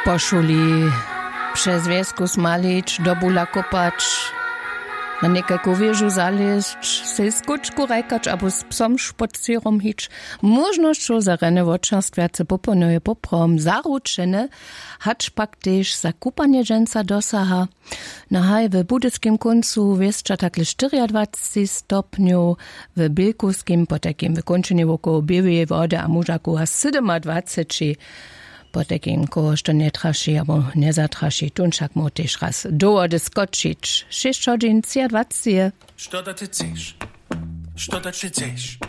Poszuli przez wiesku smalić, do bula kopać, na niekajku wieżu zaleźć, se skuczku rajkać, albo z psom szpocierom hić. Możnością zarene wočerstwiace poponuje poprom zaručene, hacz pak też zakupanie dżęca dosaha. Na haj w budyskim końcu wieszcza takle 24 stopniu, w bilkuskim po takim wykończeniu około białej wody, a mużaku ha 27. Po takim koło, što nie traši, albo nie zatraši, tunčak mo tež raz dovode skočić. 6 hodin, 20. Što da ty chceš? Što da ty chceš?